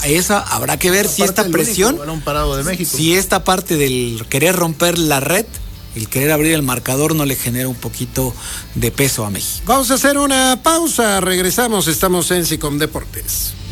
esa habrá que ver si esta presión, balón parado de México. Si esta parte del querer romper la red, el querer abrir el marcador, no le genera un poquito de peso a México. Vamos a hacer una pausa, regresamos, estamos en SICOM Deportes.